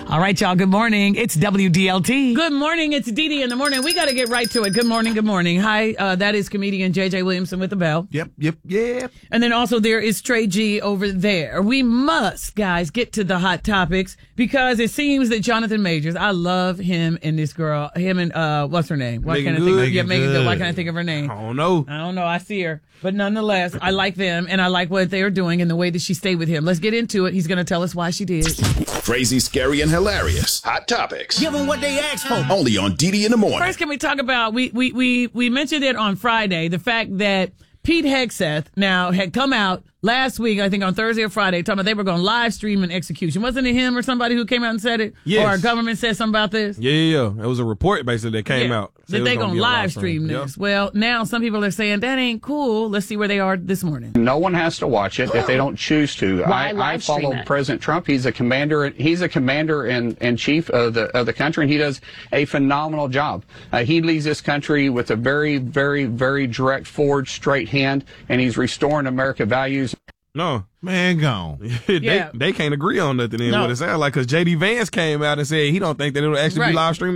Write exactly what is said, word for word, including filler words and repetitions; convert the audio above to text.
All right, y'all. Good morning. It's W D L T. Good morning. It's Dee Dee in the morning. We got to get right to it. Good morning. Good morning. Hi, uh, that is comedian J J Williamson with the bell. Yep, yep, yep. And then also there is Trey G over there. We must, guys, get to the hot topics because it seems that Jonathan Majors, I love him and this girl, him and, uh, what's her name? Why Megan can't I think of, Good. yeah, Megan Good. Good. Why can't I think of her name? I don't know. I don't know. I see her. But nonetheless, I like them and I like what they're doing and the way that she stayed with him. Let's get into it. He's going to tell us why she did. Crazy, scary, and hilarious. Hot topics. Give them what they asked for. Only on D D in the morning. First, can we talk about, we, we, we, we mentioned it on Friday, the fact that Pete Hegseth now had come out last week, I think on Thursday or Friday, talking about they were going to live stream an execution. Wasn't it him or somebody who came out and said it? Yes. Or our government said something about this? Yeah, yeah, yeah. It was a report basically that came Yeah. out. That they going to live stream this. Yep. Well, now some people are saying that ain't cool. Let's see where they are this morning. No one has to watch it if they don't choose to. Why I, live I stream follow it? President Trump. He's a commander. He's a commander and, and chief of the of the country, and he does a phenomenal job. Uh, he leads this country with a very, very, very direct, forward, straight hand, and he's restoring American values. No. Man, gone. they, Yeah. they can't agree on nothing in No. what it sounds like because J D Vance came out and said he don't think that it'll actually Right. be live streamed.